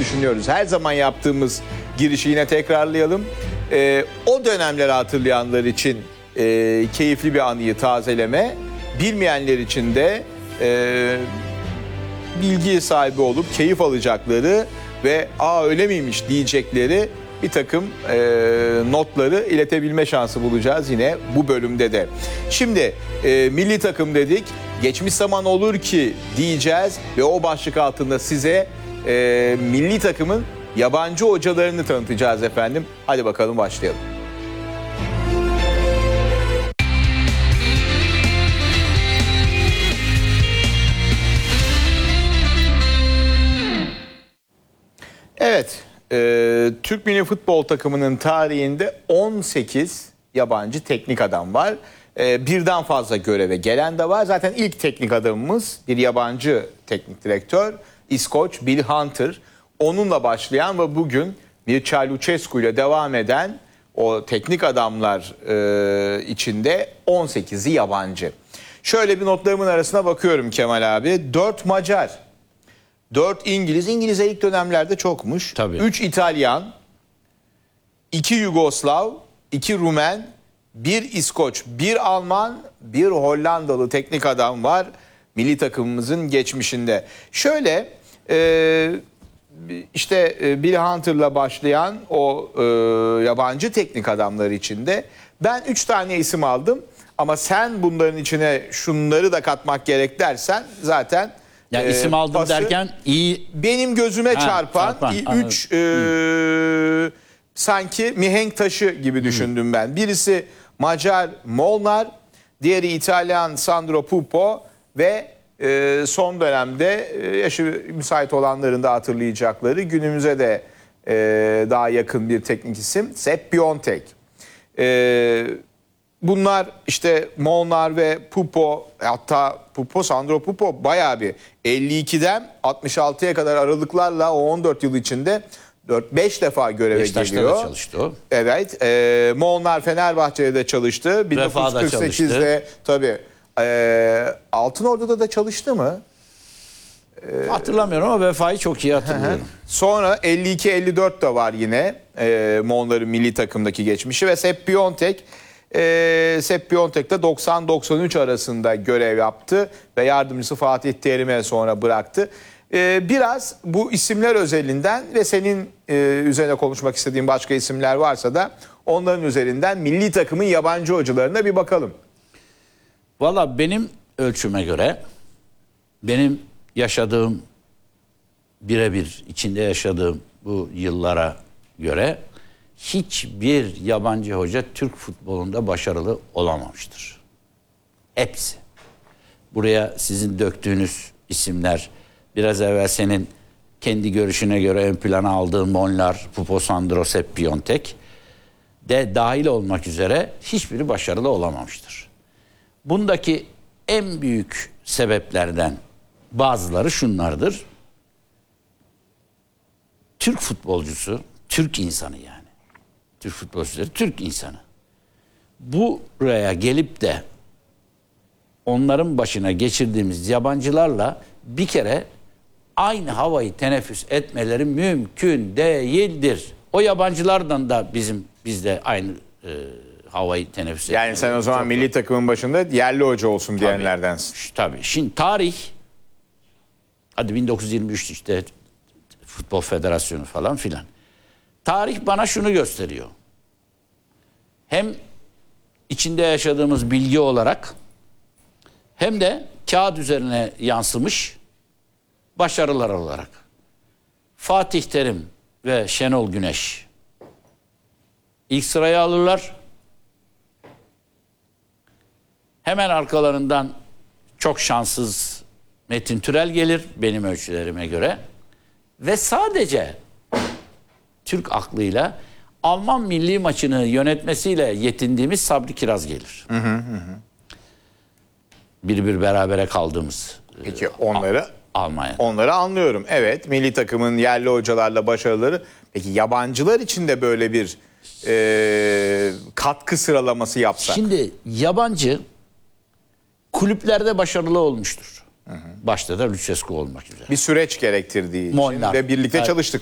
düşünüyoruz. Her zaman yaptığımız girişi yine tekrarlayalım. O dönemleri hatırlayanlar için keyifli bir anıyı tazeleme, bilmeyenler için de bilgi sahibi olup keyif alacakları ve "Aa öyle miymiş" diyecekleri bir takım notları iletebilme şansı bulacağız yine bu bölümde de. Şimdi milli takım dedik, geçmiş zaman olur ki diyeceğiz ve o başlık altında size milli takımın yabancı hocalarını tanıtacağız efendim. Hadi bakalım başlayalım. Evet, Türk milli futbol takımının tarihinde 18 yabancı teknik adam var. Birden fazla göreve gelen de var. Zaten ilk teknik adamımız bir yabancı teknik direktör, İskoç Bill Hunter. Onunla başlayan ve bugün Mircea Lucescu ile devam eden o teknik adamlar içinde 18'i yabancı. Şöyle bir notlarımın arasına bakıyorum Kemal abi. 4 Macar, 4 İngiliz. İngilizce ilk dönemlerde çokmuş. Tabii. 3 İtalyan, 2 Yugoslav, 2 Rumen, 1 İskoç, 1 Alman, 1 Hollandalı teknik adam var milli takımımızın geçmişinde. Şöyle işte Bill Hunter'la başlayan o yabancı teknik adamlar içinde ben 3 tane isim aldım. Ama sen bunların içine şunları da katmak gerek dersen zaten... Ya isim aldım derken iyi... Benim gözüme çarpan 3 sanki mihenk taşı gibi düşündüm ben. Birisi Macar Molnar, diğeri İtalyan Sandro Pupo ve son dönemde yaşı müsait olanların da hatırlayacakları günümüze de daha yakın bir teknik isim Sepp Piontek. Bunlar işte Molnar ve Pupo, hatta Sandro Pupo bayağı bir 52'den 66'ya kadar aralıklarla o 14 yıl içinde 4-5 defa göreve Beşiktaş'ta geliyor. da çalıştı o. Evet. Molnar Fenerbahçe'de de çalıştı. Vefa'da 1948'de tabii. Altınordu'da da çalıştı mı? Hatırlamıyorum ama Vefa'yı çok iyi hatırlıyorum. Sonra 52-54 de var yine Molnar'ın milli takımdaki geçmişi ve Sepp Piontek. Sepp Piontek de 90-93 arasında görev yaptı ve yardımcısı Fatih Terim'e sonra bıraktı. Biraz bu isimler özelinden ve senin üzerine konuşmak istediğin başka isimler varsa da onların üzerinden milli takımın yabancı hocalarına bir bakalım. Valla benim ölçüme göre, benim yaşadığım, birebir içinde yaşadığım bu yıllara göre hiçbir yabancı hoca Türk futbolunda başarılı olamamıştır. Hepsi. Buraya sizin döktüğünüz isimler, biraz evvel senin kendi görüşüne göre ön plana aldığın Molnar, Pupo, Sandro, Sepp Piontek de dahil olmak üzere hiçbiri başarılı olamamıştır. Bundaki en büyük sebeplerden bazıları şunlardır. Türk futbolcusu, Türk insanı yani. Türk futbolcuları, Türk insanı. Buraya gelip de onların başına geçirdiğimiz yabancılarla bir kere aynı havayı teneffüs etmeleri mümkün değildir. O yabancılardan da bizde aynı havayı teneffüs etmeleri. Yani sen o zaman milli takımın başında yerli hoca olsun diyenlerdensin. Tabii. Şimdi tarih, hadi 1923 işte Futbol Federasyonu falan filan. Tarih bana şunu gösteriyor. Hem içinde yaşadığımız bilgi olarak hem de kağıt üzerine yansımış başarılar olarak. Fatih Terim ve Şenol Güneş ilk sıraya alırlar. Hemen arkalarından çok şanssız Metin Türel gelir benim ölçülerime göre. Ve sadece Türk aklıyla Alman milli maçını yönetmesiyle yetindiğimiz Sabri Kiraz gelir. Bir berabere kaldığımız. Peki onları Almanya. Onları anlıyorum. Evet, milli takımın yerli hocalarla başarıları. Peki yabancılar için de böyle bir katkı sıralaması yapsak? Şimdi yabancı kulüplerde başarılı olmuştur. Başta da Lucescu olmak üzere. Bir süreç gerektirdiği için Molnar. ve birlikte Evet. çalıştıkları